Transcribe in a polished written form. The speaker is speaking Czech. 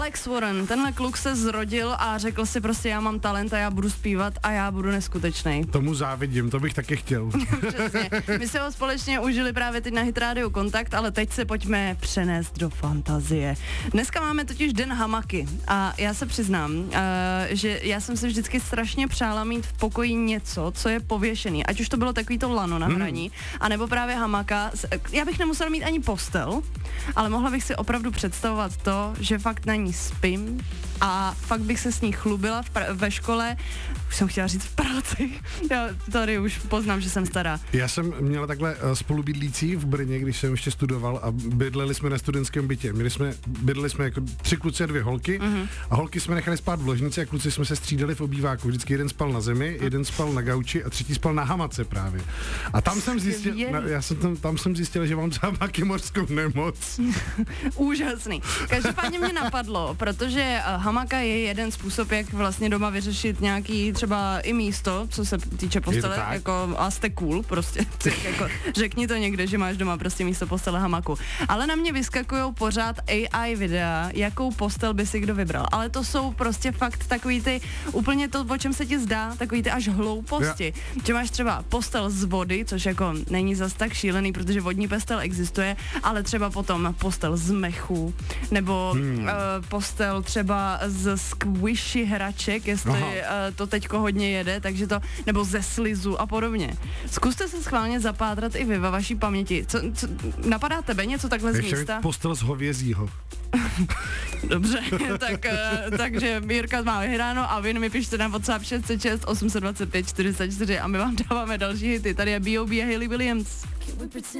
Alex Warren, tenhle kluk se zrodil a řekl si prostě, já mám talent a já budu zpívat a já budu neskutečnej. Tomu závidím, to bych taky chtěl. Přesně. My si ho společně užili právě teď na Hit Radio Kontakt, ale teď se pojďme přenést do fantazie. Dneska máme totiž den hamaky a já se přiznám, že já jsem si vždycky strašně přála mít v pokoji něco, co je pověšený, ať už to bylo takový to lano na hraní, anebo právě hamaka. Já bych nemusela mít ani postel, ale mohla bych si opravdu představovat to, že fakt na ní spím a fakt bych se s ní chlubila ve škole, už jsem chtěla říct v práci, já tady už poznám, že jsem stará. Já jsem měla takhle spolubydlící v Brně, když jsem ještě studoval a bydleli jsme na studentském bytě. Bydleli jsme jako 3 kluci a 2 holky a holky jsme nechali spát v ložnici a kluci jsme se střídali v obýváku. Vždycky jeden spal na zemi, jeden spal na gauči a třetí spal na hamace právě. A tam jsem zjistil, tam jsem zjistil, že mám z hamaky mořskou nemoc. Úžasný. Každopádně mě napadlo, protože hamaka je jeden způsob, jak vlastně doma vyřešit nějaký třeba i místo, co se týče postele, jako a jste cool, prostě. Jako, řekni to někde, že máš doma prostě místo postele hamaku. Ale na mě vyskakujou pořád AI videa, jakou postel by si kdo vybral. Ale to jsou prostě fakt takový ty, úplně to, o čem se ti zdá, takový ty až hlouposti. Že máš třeba postel z vody, což jako není zas tak šílený, protože vodní postel existuje, ale třeba potom postel z mechu, nebo postel třeba z squishy hraček, jestli to teďko hodně jede, takže to, nebo ze slizu a podobně. Zkuste se schválně zapátrat i vy ve vaší paměti. Co napadá tebe něco takhle z místa? Postel z hovězího. Dobře, takže Jirka má vyhráno a vy mi pište na WhatsApp 606 825 44 a my vám dáváme další hity. Tady je B.O.B. a Hayley Williams.